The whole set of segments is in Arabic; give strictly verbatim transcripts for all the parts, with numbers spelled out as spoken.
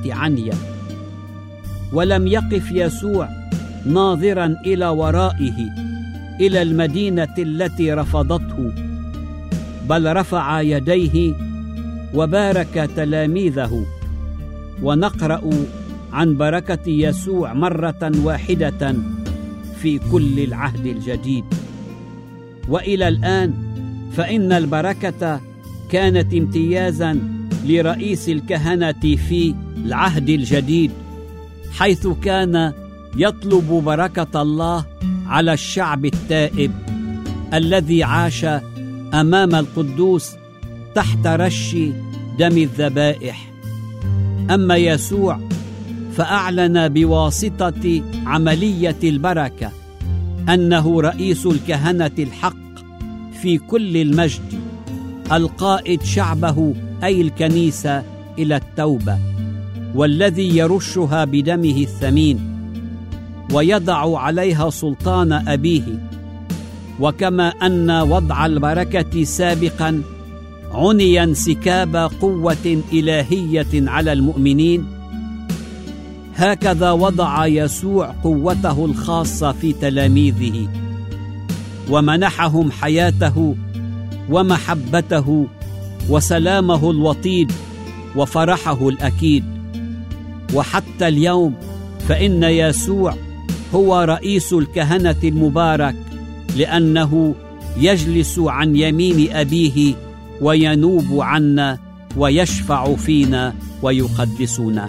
عنيا. ولم يقف يسوع ناظرا إلى ورائه إلى المدينة التي رفضته، بل رفع يديه وبارك تلاميذه. ونقرأ عن بركة يسوع مرة واحدة في كل العهد الجديد. وإلى الآن فإن البركة كانت امتيازا لرئيس الكهنة في العهد الجديد، حيث كان يطلب بركة الله على الشعب التائب الذي عاش أمام القدوس تحت رش دم الذبائح. أما يسوع فأعلن بواسطة عملية البركة أنه رئيس الكهنة الحق في كل المجد، القائد شعبه أي الكنيسة إلى التوبة، والذي يرشها بدمه الثمين ويضع عليها سلطان أبيه. وكما أن وضع البركة سابقا عني انسكاب قوة إلهية على المؤمنين، هكذا وضع يسوع قوته الخاصة في تلاميذه، ومنحهم حياته ومحبته وسلامه الوطيد وفرحه الأكيد. وحتى اليوم فإن يسوع هو رئيس الكهنة المبارك، لأنه يجلس عن يمين أبيه وينوب عنا ويشفع فينا ويقدسنا.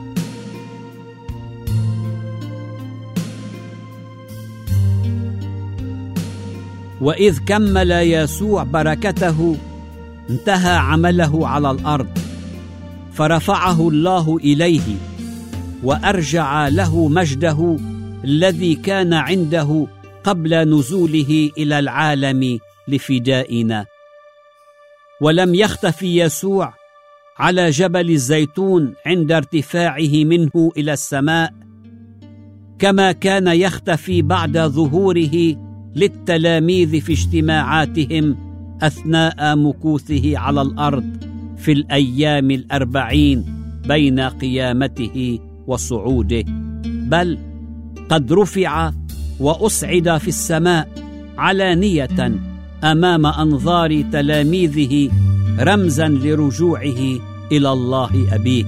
وإذ كمل يسوع بركته انتهى عمله على الأرض، فرفعه الله إليه وأرجع له مجده الذي كان عنده قبل نزوله إلى العالم لفدائنا. ولم يختف يسوع على جبل الزيتون عند ارتفاعه منه إلى السماء، كما كان يختفي بعد ظهوره للتلاميذ في اجتماعاتهم أثناء مكوثه على الأرض في الأيام الأربعين بين قيامته وصعوده، بل قد رفع وأصعد في السماء علانية أمام أنظار تلاميذه، رمزا لرجوعه إلى الله أبيه.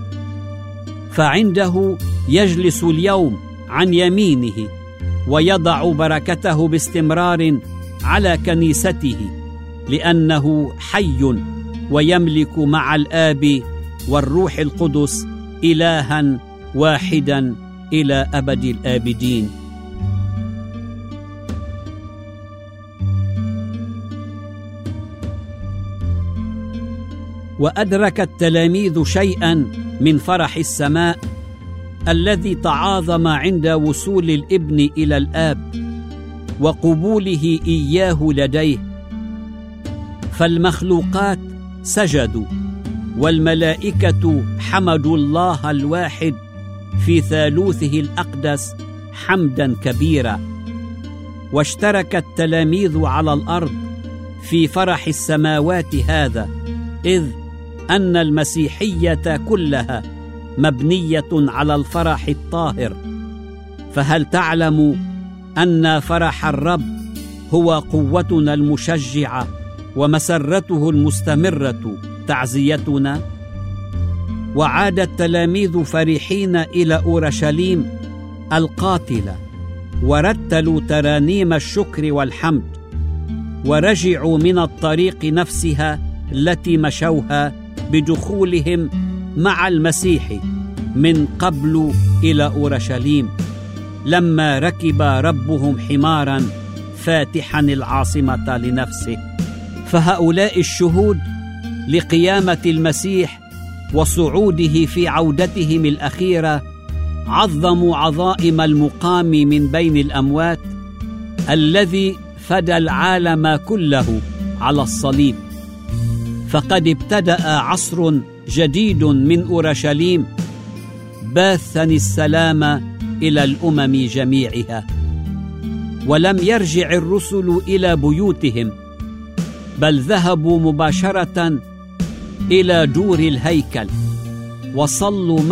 فعنده يجلس اليوم عن يمينه ويضع بركته باستمرار على كنيسته، لأنه حي ويملك مع الآب والروح القدس إلها واحدا إلى أبد الآبدين. وأدرك التلاميذ شيئا من فرح السماء الذي تعاظم عند وصول الابن إلى الآب وقبوله إياه لديه. فالمخلوقات سجدوا، والملائكة حمدوا الله الواحد في ثالوثه الأقدس حمدا كبيرا. واشترك التلاميذ على الأرض في فرح السماوات هذا، إذ أن المسيحية كلها مبنية على الفرح الطاهر. فهل تعلم أن فرح الرب هو قوتنا المشجعة ومسرته المستمرة تعزيتنا؟ وعاد التلاميذ فرحين إلى أورشليم القاتلة، ورتلوا ترانيم الشكر والحمد، ورجعوا من الطريق نفسها التي مشوها بدخولهم مع المسيح من قبل إلى أورشليم، لما ركب ربهم حمارا فاتحا العاصمة لنفسه. فهؤلاء الشهود لقيامة المسيح وصعوده في عودتهم الأخيرة عظموا عظائم المقام من بين الأموات الذي فدى العالم كله على الصليب. فقد ابتدأ عصر جديد من أورشليم باثا السلام إلى الأمم جميعها. ولم يرجع الرسل إلى بيوتهم، بل ذهبوا مباشرة إلى دور الهيكل وصلوا